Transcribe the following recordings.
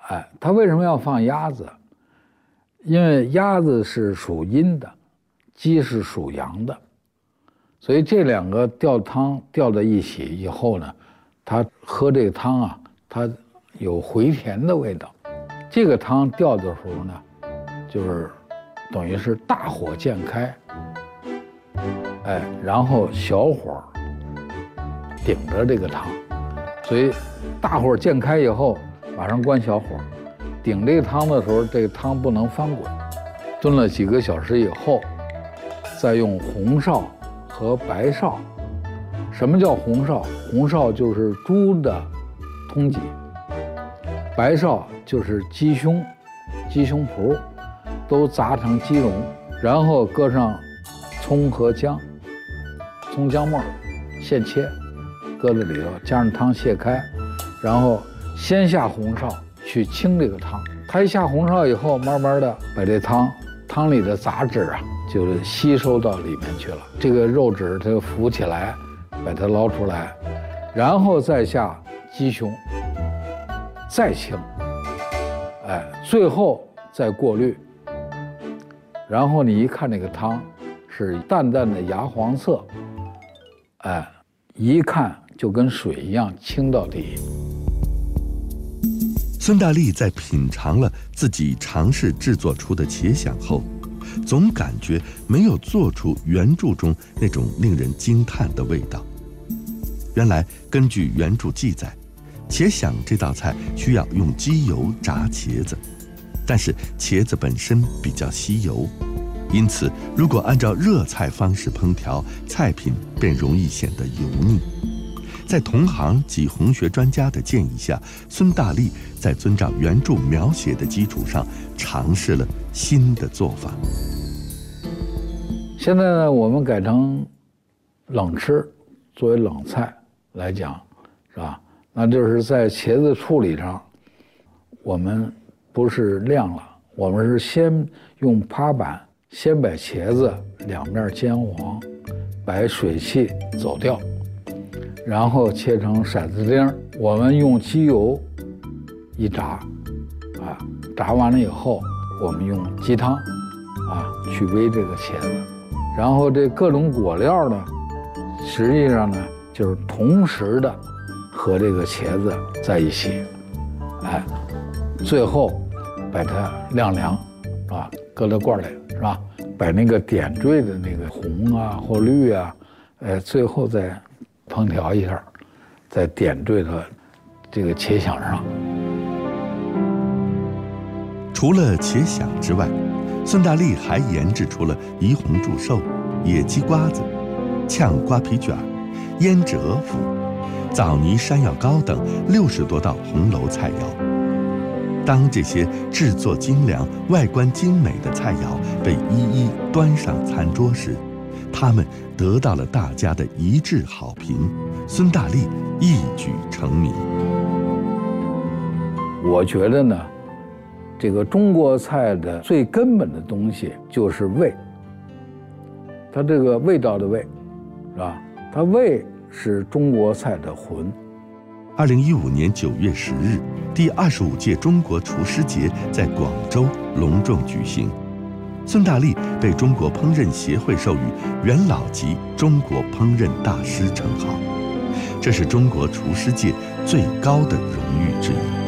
他为什么要放鸭子？因为鸭子是属阴的，鸡是属阳的，所以这两个吊汤吊在一起以后呢，他喝这个汤啊，它有回甜的味道。这个汤吊的时候呢，就是等于是大火渐开，然后小火顶着这个汤，所以大火渐开以后，马上关小火。顶这个汤的时候，这个汤不能翻滚，炖了几个小时以后，再用红臊和白臊。什么叫红臊？红臊就是猪的通脊，白臊就是鸡胸脯，都砸成鸡蓉，然后搁上葱和姜，葱姜末现切，搁在里头，加上汤卸开，然后先下红臊去清这个汤。它一下红臊以后，慢慢的把这汤里的杂质啊，就吸收到里面去了。这个肉质它就浮起来，把它捞出来，然后再下鸡胸，再清，最后再过滤。然后你一看这个汤是淡淡的芽黄色，一看就跟水一样清到底。 孙大力在品尝了自己尝试制作出的茄鲞后，总感觉没有做出原著中那种令人惊叹的味道。原来根据原著记载，茄鲞这道菜需要用鸡油炸茄子，但是茄子本身比较吸油，因此如果按照热菜方式烹调，菜品便容易显得油腻。在同行及红学专家的建议下，孙大力在遵照原著描写的基础上，尝试了新的做法。 现在呢，我们改成冷吃，作为冷菜来讲，是吧？那就是在茄子处理上，我们不是晾了，我们是先用趴板先把茄子两面煎黄，把水汽走掉，然后切成骰子丁。我们用鸡油一炸，炸完了以后，我们用鸡汤去煨这个茄子。然后这各种果料呢，实际上呢就是同时的和这个茄子在一起，最后把它晾凉，搁到罐里，是吧？把那个点缀的那个红或绿最后再烹调一下，再点缀到这个茄鲞上。 除了茄鲞之外，孙大力还研制出了怡红祝寿、野鸡瓜子、炝瓜皮卷、腌制鹅脯、枣泥山药糕等60多道红楼菜肴。当这些制作精良、外观精美的菜肴被一一端上餐桌时，他们得到了大家的一致好评，孙大力一举成名。 我觉得呢，这个中国菜的最根本的东西就是味，它这个味道的味，是吧？它味是中国菜的魂。 2015年9月10日，第25届中国厨师节在广州隆重举行。孙大力被中国烹饪协会授予元老级中国烹饪大师称号，这是中国厨师界最高的荣誉之一。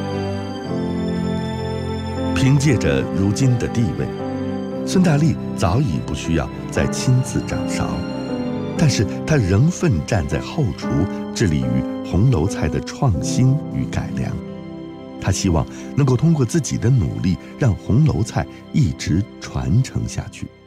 凭借着如今的地位，孙大力早已不需要再亲自掌勺，但是他仍奋战在后厨，致力于红楼菜的创新与改良。他希望能够通过自己的努力，让红楼菜一直传承下去。